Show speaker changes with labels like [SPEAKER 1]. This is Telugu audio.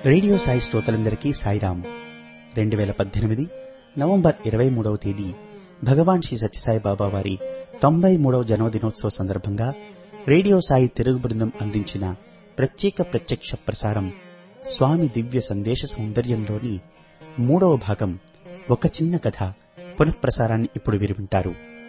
[SPEAKER 1] రేడియో సాయి శ్రోతలందరికీ సాయిరాం. 2018 నవంబర్ 23వ తేదీ భగవాన్ శ్రీ సత్యసాయి బాబా వారి 93వ జన్మదినోత్సవ సందర్భంగా రేడియో సాయి తెలుగు బృందం అందించిన ప్రత్యక్ష ప్రసారం స్వామి దివ్య సందేశ సౌందర్యంలోని 3వ భాగం ఒక చిన్న కథ పునఃప్రసారాన్ని ఇప్పుడు మీరు వింటారు.